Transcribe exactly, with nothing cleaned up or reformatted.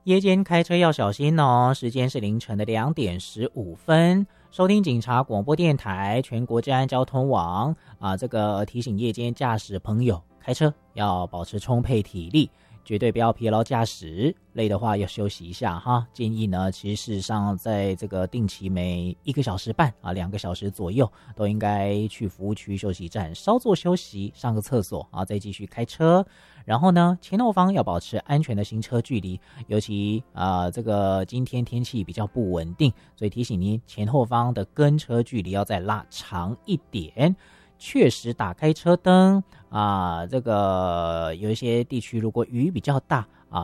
夜间开车要小心哦，时间是凌晨的两点十五分。收听警察广播电台全国治安交通网啊，这个提醒夜间驾驶朋友开车要保持充沛体力，绝对不要疲劳驾驶，累的话要休息一下哈。建议呢，其实事实上在这个定期每一个小时半啊，两个小时左右都应该去服务区休息站稍作休息，上个厕所啊，再继续开车。然后呢，前后方要保持安全的行车距离，尤其啊、呃，这个今天天气比较不稳定，所以提醒您前后方的跟车距离要再拉长一点。确实打开车灯啊、呃，这个有一些地区如果雨比较大